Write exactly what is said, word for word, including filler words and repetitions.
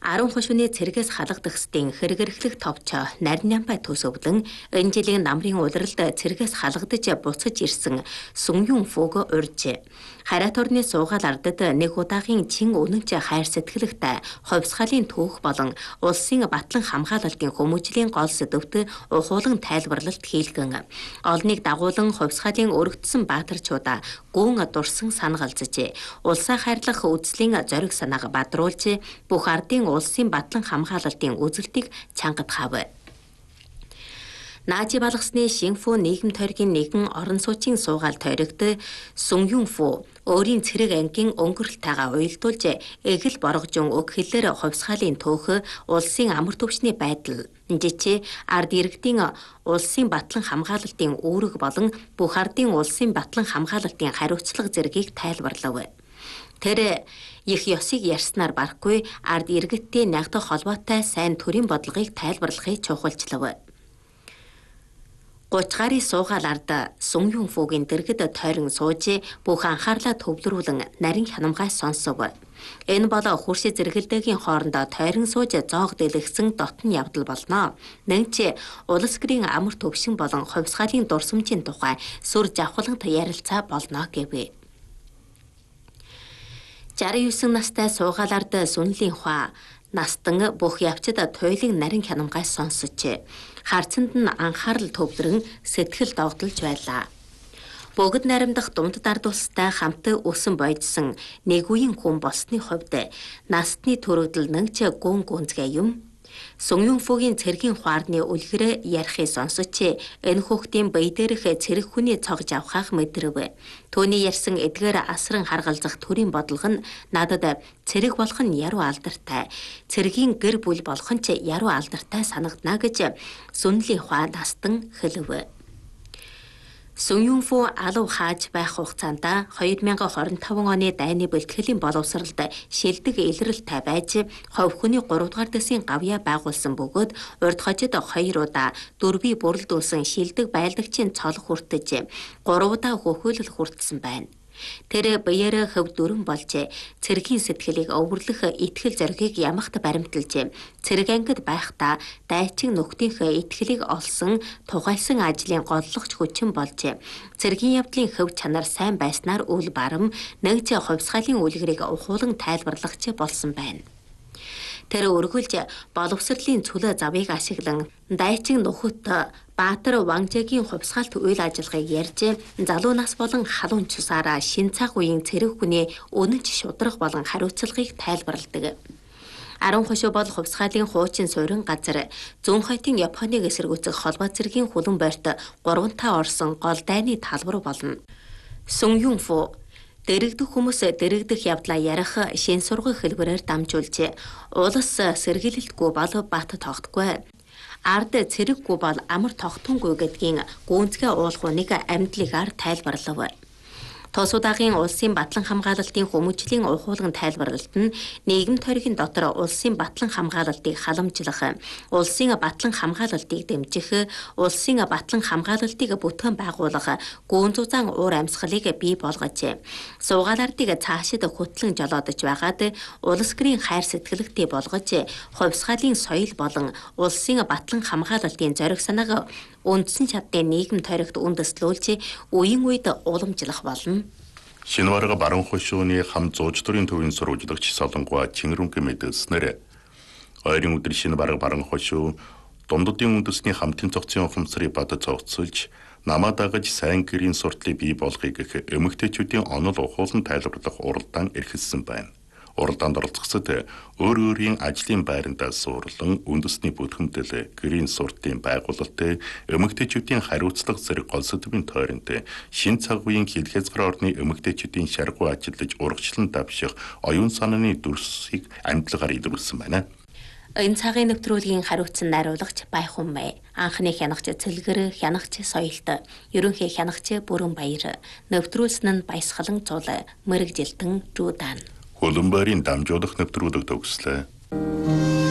арван хошууны цэргээс халагдахстын хэрэгэрхлэх товчоо нарийн нямбай төсөвлөн энэ жилийн намрын улиралд цэргээс халагдаж буцаж ирсэн Сүнgyүн Фуг урьжээ. Харайт орны суугаал ардад нэг удаагийн чин үнэнч хайр сэтгэлэгтэй хувьсгалын түүх болон улсын батлан хамгаалалтын хүмүүжлийн гол сэдвт ухуулан тайлбарлалт хийлгэн олныг дагуулan хувьсгалын өргөдсөн баатарчуудаа гүн дурсан санагалзжээ. Улсаа хайрлах үзлийн зориг санааг бадруулж бүх ардын улсын батлан хамгаалалтын үзэлтийг чангадхав. Наажи балгасны Шинфу нийгэм тойргийн нэгэн орон суучин суугаал тойрогт Сүнgyүн Фу өөрийн цэрэг ангийн өнгөрөлтөйгээ уялдуулж эгэл боргожун өг хэлээр хувьсгалын төөх улсын амар төвчний байдал жичээ ард иргэдийн улсын батлан хамгаалалтын үүрэг болон бүх ардын улсын батлан хамгаалалтын хариуцлага зэргийг тайлбарлав. Тэр их ёсыг ярьснаар барахгүй ард иргэдтэй нягдах холбоотой сайн төрийн бодлогыг тайлбарлахыг чухалчлав. гуравдугаар гарийн суугаал ард Сүнgyүн Фугийн дэргэд тойрон сууж бүх анхаарлаа төвлөрүүлэн нарийн хянамгай сонсов. Энэ бол хурши зэрэгэлдээгийн хоорондоо тойрон сууж зоог дэлгэсэн дотн явдал болно. Нэгч улс гэрийн амар төвшин болон хувьсгалын дурсамжийн тухай сүр жавхлант ярилцаа болно гэвэ. жаран девять настай суугаал ард Сүнлийн Хуа настан бүх явцад туйлын нарийн хянамгай сонсож харцанд нь анхаарал төвлөрөн сэтгэл догдолж байлаа. Богд наримдах думд дард улстай хамт өсөн бойдсон нэг үеийн хүн болсны хувьд настны төрөгдөл нэгч гүн гүнзгий юм. Сүнgyүн Фугийн цэргийн хуарны үлгэрээ ярихыг сонсож энэ хүүхдийн бие дээрх цэрэг хүний цогж авахыг мэдрэв. Төвний ярьсан эдгээр асран харгалзах төрийн бодлого нь надад цэрэг болох нь яруу алдартай, цэргийн гэр бүл болох нь ч яруу алдартай санагдана гэж Сүнлийн Хуа настан хэлв. Сүнgyүн Фу алав хааж байх хугацаанд две тысячи двадцать пять оны дайны бэлтгэлийн боловсролд шилдэг илрэлтэй байж хувь хүний гурав дугаар дэсийн гавьяа байгуулсан бөгөөд урд хожид хоёр удаа дөрвий бүрэлдүүлсэн шилдэг байлдагчийн цол хүртэж гурав удаа хөхөөлөл хүртсэн байна. Тэр биеэрээ хөв дүрэн болж цэргийн сэтгэлийг өвөрлөх итгэл зоригийг ямагт баримталж цэрэг ангид байхдаа дайчин нөхдийнхөө итгэлийг олсон тугайсан ажлын голлогч хүчин болж цэргийн явдлын хөв чанар сайн байснаар үл барам нэгж хувьсгалын үлгэрийг ухуулан тайлбарлагч болсон байна. Тэр өргөлж боловсролын цөлөө завыг ашиглан дайчин нөхөт Баатар Вангжагийн хувьсгалт үйл ажиллагааг ярьж залуу нас болон халуун цусаараа шин цаг үеийн цэрэг хүний үнэнч шудраг болон хариуцлагыг тайлбарладаг. арван хошуу бол хувьсгалын хуучин суурин газар зүүн хойдын Японыг эсэргүүцэх холбоо цэргийн хөлөн борт гуравтаа орсон гол дайны талбар болно. Сүнgyүн Фу дэрэгдэх хүмүүс дэрэгдэх явдлаа ярих шин сургах хэлбэрээр дамжуулж улс сэргийлэлтгүй бол бат тогтгүй. Ард цэрэггүй бол амар тогтунгүй гэдгийн гүнзгий уулгууныг амьдлыгаар тайлбарлав. Тос удаагийн улсын батлан хамгаалалтын хүмүүжлийн ухуулган тайлбарлалт нь нийгэм тойргийн дотор улсын батлан хамгаалалтыг халамжлах, улсын батлан хамгаалалтыг дэмжих, улсын батлан хамгаалалтыг бүтээн байгуулах гүн зузаан уур амьсгалыг бий болгож, суугаалардыг цаашид хөтлөн жолоодож байгаад улс гэрийн хайр сэтгэлэгтэй болгож, хувьсгалын соёл болон улсын батлан хамгаалалтын зориг санааг үндсэн чадны нийгэм тойрогт үндэслүүлж үеийн үед уламжлах болно. Шинварга баруун хошууны хам зууждурын төвийн сурвалжлагч Солонгоо Чингэрүнгэ мэдээлснээр ойрын өдөр Шинварга баруун хошуу дунддын үндэсний хамтын цогцын ухамсарыг бад цогцолж намаа дагаж сайн гэрийн суртлыг бий болгохыг гэх эмэгтэйчүүдийн онол ухуулан тайлбарлах уралдаан эрхэлсэн байна. Уралдаанд оролцогчдод өөр өөрийн ажлын байрандаа суурлан үндэсний бүтгэмдэл гэрийн суртын байгуулалтыг эмэгтэйчүүдийн хариуцлага зэрэг гол сэдвийн тойронд шин цаг үеийн хил хязгаар орны эмэгтэйчүүдийн шаргуу ажиллаж урагшлан давших оюун санааны дүрсийг амьдлагаар илрүүлсэн байна. Энэ цагийн нэвтрүүлгийн хариуцсан найруулагч Баяхан Мэй, анхны хянагч Цэлгэр, хянагч Соёлт, ерөнхий хянагч Бүрэн Баяр, нэвтрүүлсэн нь Баясгалан Цул, Мэрэгжилтэн Жуудан. Хөлбөмбөрийн дамжуулах нэвтрүүлэг төгслөө.